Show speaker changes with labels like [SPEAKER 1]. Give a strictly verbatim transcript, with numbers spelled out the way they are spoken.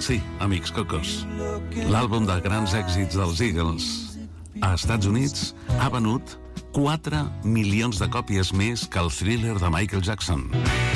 [SPEAKER 1] Sí, amics cocos, l'àlbum de grans èxits dels Eagles a Estats Units ha venut quatre milions de còpies més que el Thriller de Michael Jackson.